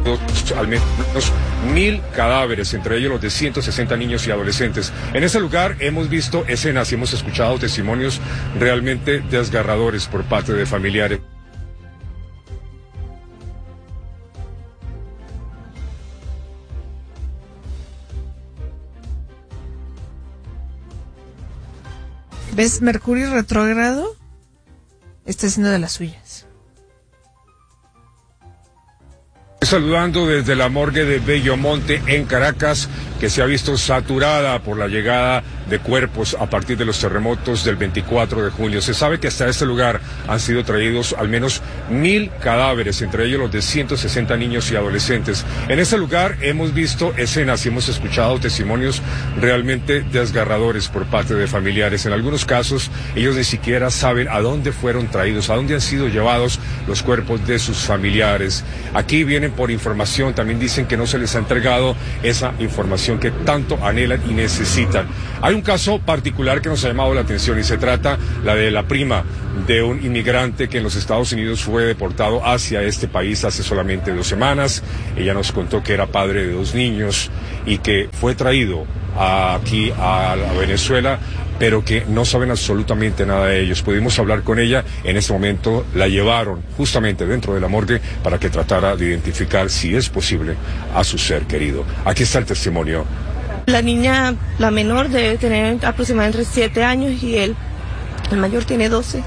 al menos 1.000 cadáveres, entre ellos los de 160 niños y adolescentes. En ese lugar hemos visto escenas y hemos escuchado testimonios realmente desgarradores por parte de familiares. ¿Ves? Mercurio retrógrado está haciendo de las suyas. Saludando desde la morgue de Bellomonte en Caracas, que se ha visto saturada por la llegada de cuerpos a partir de los terremotos del 24 de junio. Se sabe que hasta este lugar han sido traídos al menos 1.000 cadáveres, entre ellos los de 160 niños y adolescentes. En este lugar hemos visto escenas y hemos escuchado testimonios realmente desgarradores por parte de familiares. En algunos casos, ellos ni siquiera saben a dónde fueron traídos, a dónde han sido llevados los cuerpos de sus familiares. Aquí vienen por información, también dicen que no se les ha entregado esa información que tanto anhelan y necesitan. Hay un caso particular que nos ha llamado la atención y se trata la de la prima de un inmigrante que en los Estados Unidos fue deportado hacia este país hace solamente 2 semanas. Ella nos contó que era padre de 2 niños y que fue traído aquí a Venezuela, pero que no saben absolutamente nada de ellos. Pudimos hablar con ella, en este momento la llevaron justamente dentro de la morgue para que tratara de identificar, si es posible, a su ser querido. Aquí está el testimonio. La niña, la menor, debe tener aproximadamente 7 años y el mayor tiene 12.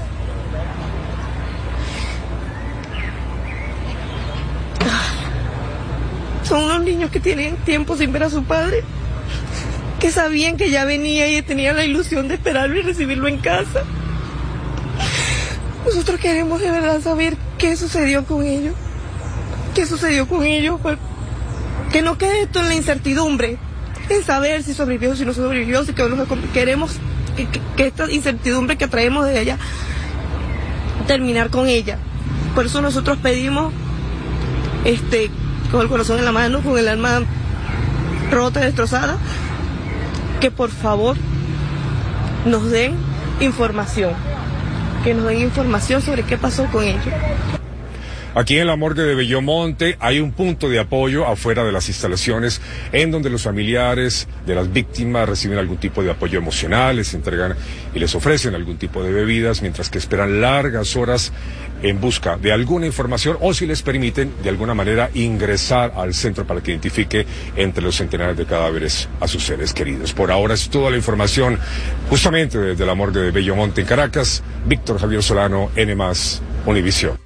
Son unos niños que tienen tiempo sin ver a su padre, que sabían que ya venía y tenían la ilusión de esperarlo y recibirlo en casa. Nosotros queremos de verdad saber qué sucedió con ellos. ¿Qué sucedió con ellos? Que no quede esto en la incertidumbre, en saber si sobrevivió o si no sobrevivió, si queremos que esta incertidumbre que traemos de ella, terminar con ella. Por eso nosotros pedimos, con el corazón en la mano, con el alma rota, destrozada, que por favor nos den información, sobre qué pasó con ellos. Aquí en la morgue de Bellomonte hay un punto de apoyo afuera de las instalaciones en donde los familiares de las víctimas reciben algún tipo de apoyo emocional, les entregan y les ofrecen algún tipo de bebidas mientras que esperan largas horas en busca de alguna información o si les permiten de alguna manera ingresar al centro para que identifique entre los centenares de cadáveres a sus seres queridos. Por ahora es toda la información justamente desde la morgue de Bellomonte en Caracas. Víctor Javier Solano, N+, Univisión.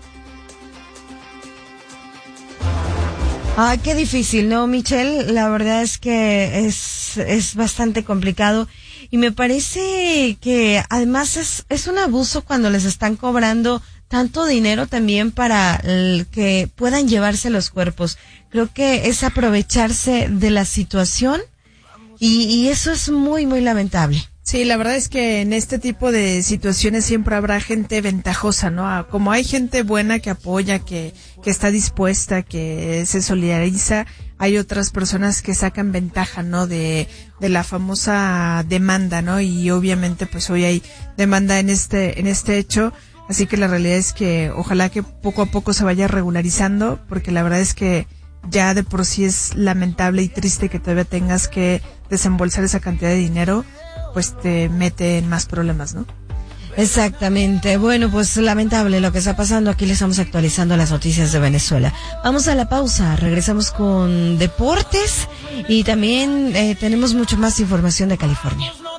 Ay, qué difícil, ¿no, Michelle? La verdad es que es bastante complicado y me parece que además es un abuso cuando les están cobrando tanto dinero también para que puedan llevarse los cuerpos. Creo que es aprovecharse de la situación y eso es muy, muy lamentable. Sí, la verdad es que en este tipo de situaciones siempre habrá gente ventajosa, ¿no? Como hay gente buena que apoya, que está dispuesta, que se solidariza, hay otras personas que sacan ventaja, ¿no? De la famosa demanda, ¿no? Y obviamente pues hoy hay demanda en este hecho, así que la realidad es que ojalá que poco a poco se vaya regularizando, porque la verdad es que ya de por sí es lamentable y triste que todavía tengas que desembolsar esa cantidad de dinero, pues te mete en más problemas, ¿no? Exactamente. Bueno, pues lamentable lo que está pasando. Aquí le estamos actualizando las noticias de Venezuela. Vamos a la pausa. Regresamos con deportes y también tenemos mucho más información de California.